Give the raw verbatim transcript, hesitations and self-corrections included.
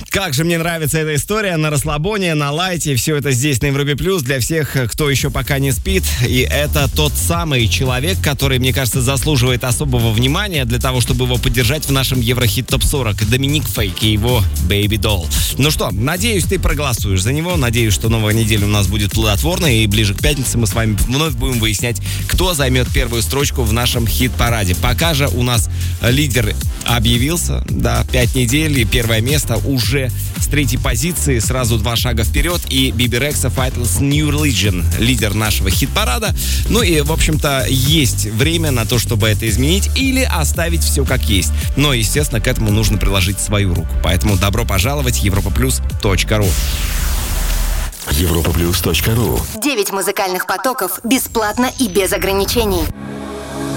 Как же мне нравится эта история на расслабоне, на лайте. Все это здесь на Европе Плюс для всех, кто еще пока не спит. И это тот самый человек, который, мне кажется, заслуживает особого внимания для того, чтобы его поддержать в нашем Еврохит топ сорок. Доминик Фейк и его Baby Doll. Ну что, надеюсь, ты проголосуешь за него. Надеюсь, что новая неделя у нас будет плодотворной. И ближе к пятнице мы с вами вновь будем выяснять, кто займет первую строчку в нашем хит-параде. Пока же у нас лидер объявился. Да, пять недель и первое место уже с третьей позиции, сразу два шага вперед, и Биби Рекса Vital's New Religion, лидер нашего хит-парада. Ну и, в общем-то, есть время на то, чтобы это изменить или оставить все как есть. Но, естественно, к этому нужно приложить свою руку. Поэтому добро пожаловать в европа плюс точка ру. европа плюс точка ру. Девять музыкальных потоков бесплатно и без ограничений.